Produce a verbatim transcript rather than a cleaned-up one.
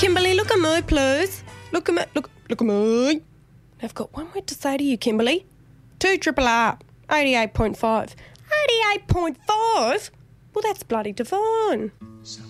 Kimberly, look at me, please. Look at me. Look, look at me. I've got one word to say to you, Kimberly. Two triple R, eighty-eight point five. eighty-eight point five? Well, that's bloody divine.